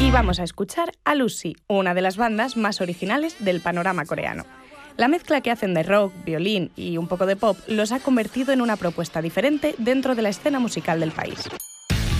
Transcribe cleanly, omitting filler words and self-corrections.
Y vamos a escuchar a Lucy, una de las bandas más originales del panorama coreano. La mezcla que hacen de rock, violín y un poco de pop los ha convertido en una propuesta diferente dentro de la escena musical del país.